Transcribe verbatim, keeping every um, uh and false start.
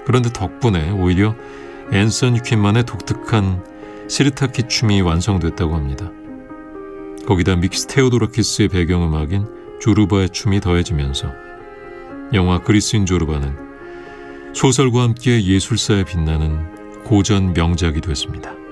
그런데 덕분에 오히려 앤서니 퀸만의 독특한 시르타키 춤이 완성됐다고 합니다. 거기다 미키스 테오도라키스의 배경음악인 조르바의 춤이 더해지면서 영화 그리스인 조르바는 소설과 함께 예술사에 빛나는 고전 명작이 됐습니다.